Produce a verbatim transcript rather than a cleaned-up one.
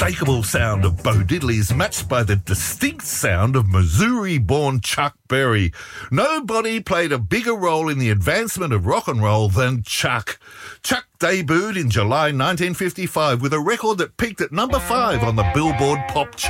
unmistakable sound of Bo Diddley is matched by the distinct sound of Missouri-born Chuck Berry. Nobody played a bigger role in the advancement of rock and roll than Chuck. Chuck debuted in July nineteen fifty-five with a record that peaked at number five on the Billboard Pop chart.